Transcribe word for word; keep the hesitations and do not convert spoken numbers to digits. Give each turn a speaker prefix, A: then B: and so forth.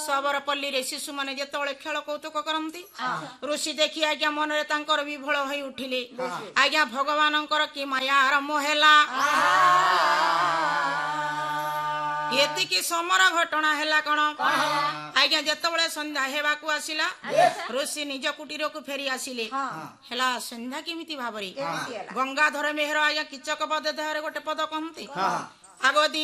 A: सबरपल्ली शिशु मैंने जिते खेल कौतुक करती ऋषि देखी आज्ञा मन में विभोल हो उठिले आज्ञा भगवान कि माया आरंभ है एतिकी समर घटना है कौन आज्ञा जिते संध्या हेबाकू आसिला ऋषि निज कुटीर को फेरी आसिले हेला संध्या केमिति भाबरे गंगाधर मेहर आज्ञा किचक पद देहरे गोटे पद कहते आगो